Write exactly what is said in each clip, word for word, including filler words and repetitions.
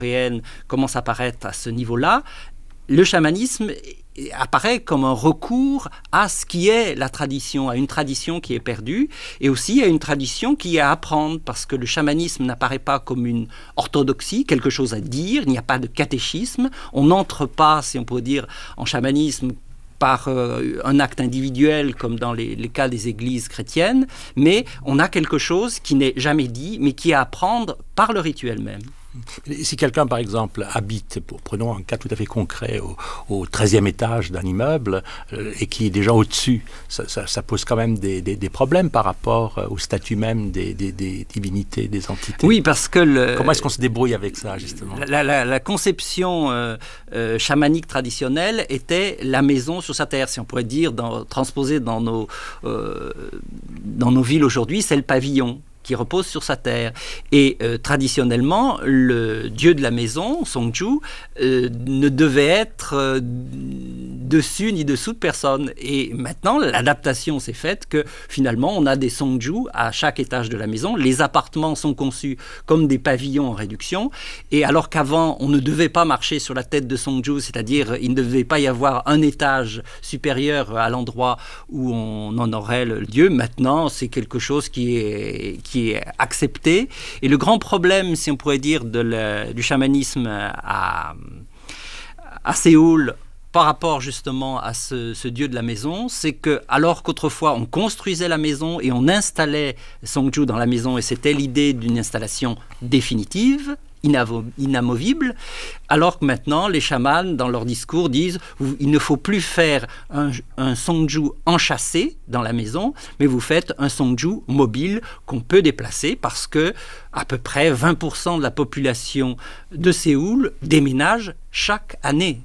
coréenne commence à apparaître à ce niveau-là, le chamanisme apparaît comme un recours à ce qui est la tradition, à une tradition qui est perdue, et aussi à une tradition qui est à apprendre, parce que le chamanisme n'apparaît pas comme une orthodoxie, quelque chose à dire, il n'y a pas de catéchisme, on n'entre pas, si on peut dire, en chamanisme par euh, un acte individuel comme dans les, les cas des églises chrétiennes, mais on a quelque chose qui n'est jamais dit, mais qui est à apprendre par le rituel même. Si quelqu'un, par exemple, habite, pour, prenons un cas tout à fait concret, au, au treizième étage d'un immeuble euh, et qui est déjà au-dessus, ça, ça, ça pose quand même des, des, des problèmes par rapport euh, au statut même des, des, des divinités, des entités. Oui, parce que... Le, Comment est-ce qu'on se débrouille avec ça, justement ? La, la, la conception euh, euh, chamanique traditionnelle était la maison sur sa terre, si on pourrait dire, dans, transposer dans nos, euh, dans nos villes aujourd'hui, c'est le pavillon qui repose sur sa terre. Et euh, traditionnellement, le dieu de la maison, Songju, euh, ne devait être euh, dessus ni dessous de personne. Et maintenant, l'adaptation s'est faite que finalement, on a des Songju à chaque étage de la maison. Les appartements sont conçus comme des pavillons en réduction. Et alors qu'avant, on ne devait pas marcher sur la tête de Songju, c'est-à-dire il ne devait pas y avoir un étage supérieur à l'endroit où on honorait le dieu. Maintenant, c'est quelque chose qui est qui est accepté. Et le grand problème, si on pourrait dire, de le, du chamanisme à, à Séoul, par rapport justement à ce, ce dieu de la maison, c'est que alors qu'autrefois on construisait la maison et on installait Songju dans la maison, et c'était l'idée d'une installation définitive, inamovible, alors que maintenant les chamans dans leur discours disent il ne faut plus faire un, un Songju enchâssé dans la maison, mais vous faites un Songju mobile qu'on peut déplacer, parce que à peu près vingt pour cent de la population de Séoul déménage chaque année.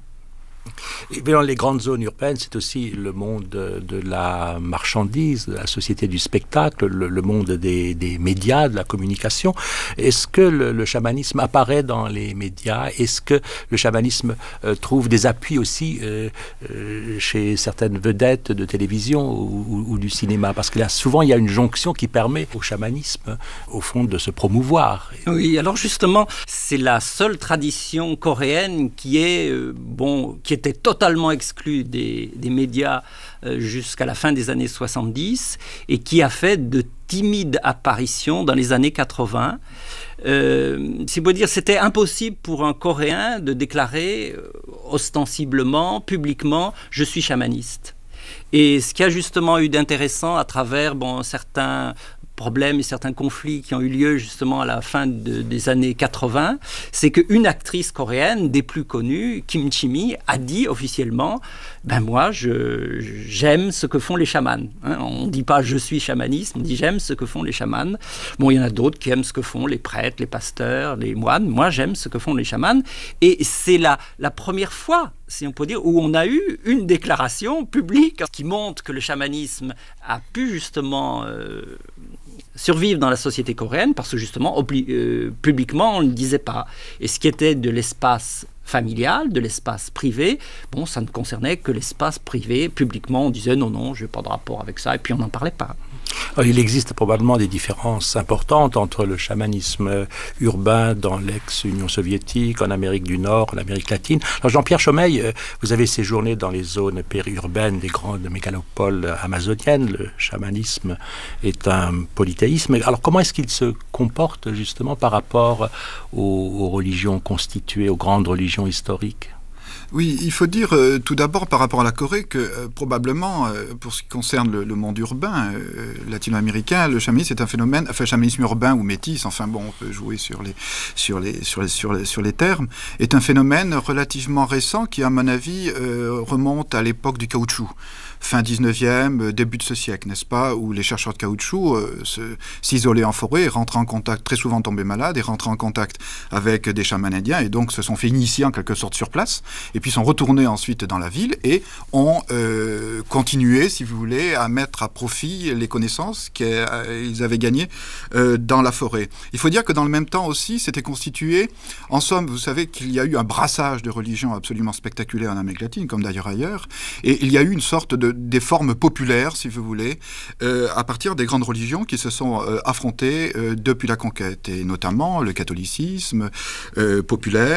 Et dans les grandes zones urbaines, c'est aussi le monde de, de la marchandise, de la société du spectacle, le, le monde des, des médias, de la communication. Est-ce que le, le chamanisme apparaît dans les médias ? Est-ce que le chamanisme euh, trouve des appuis aussi euh, euh, chez certaines vedettes de télévision ou, ou, ou du cinéma ? Parce que là, souvent, il y a une jonction qui permet au chamanisme, au fond, de se promouvoir. Oui, alors justement, c'est la seule tradition coréenne qui est, euh, bon, qui était totalement exclu des, des médias euh, jusqu'à la fin des années soixante-dix, et qui a fait de timides apparitions dans les années quatre-vingts. Euh, si on peut dire, c'était impossible pour un Coréen de déclarer euh, ostensiblement, publiquement, « je suis chamaniste ». Et ce qu'il y a justement eu d'intéressant à travers bon, certains problèmes et certains conflits qui ont eu lieu justement à la fin de, des années quatre-vingts, c'est qu'une actrice coréenne des plus connues, Kim Chi-mi, a dit officiellement ben moi je, j'aime ce que font les chamans. Hein, on ne dit pas je suis chamaniste, on dit j'aime ce que font les chamans. Bon, il y en a d'autres qui aiment ce que font les prêtres, les pasteurs, les moines. Moi j'aime ce que font les chamans. Et c'est la, la première fois, si on peut dire, où on a eu une déclaration publique qui montre que le chamanisme a pu justement euh, survivre dans la société coréenne, parce que justement, obli- euh, publiquement, on ne le disait pas. Et ce qui était de l'espace familial, de l'espace privé, bon, ça ne concernait que l'espace privé. Publiquement, on disait non, non, je n'ai pas de rapport avec ça, et puis on n'en parlait pas. Il existe probablement des différences importantes entre le chamanisme urbain dans l'ex-Union soviétique, en Amérique du Nord, en Amérique latine. Alors Jean-Pierre Chaumeil, vous avez séjourné dans les zones périurbaines des grandes mégalopoles amazoniennes. Le chamanisme est un polythéisme. Alors comment est-ce qu'il se comporte justement par rapport aux, aux religions constituées, aux grandes religions historiques ? Oui, il faut dire euh, tout d'abord par rapport à la Corée que euh, probablement, euh, pour ce qui concerne le, le monde urbain euh, latino-américain, le chamanisme est un phénomène, enfin chamanisme urbain ou métis, enfin bon, on peut jouer sur les, sur les, sur les, sur les, sur les termes, est un phénomène relativement récent qui, à mon avis, euh, remonte à l'époque du caoutchouc. Fin dix-neuvième, début de ce siècle, n'est-ce pas, où les chercheurs de caoutchouc euh, se, s'isolaient en forêt, rentraient en contact, très souvent tombaient malades, et rentraient en contact avec des chamans indiens, et donc se sont fait initier en quelque sorte sur place, et puis sont retournés ensuite dans la ville et ont euh, continué, si vous voulez, à mettre à profit les connaissances qu'ils avaient gagnées euh, dans la forêt. Il faut dire que dans le même temps aussi, c'était constitué, en somme, vous savez qu'il y a eu un brassage de religions absolument spectaculaire en Amérique latine, comme d'ailleurs ailleurs, et il y a eu une sorte de des formes populaires, si vous voulez, euh, à partir des grandes religions qui se sont euh, affrontées euh, depuis la conquête, et notamment le catholicisme euh, populaire,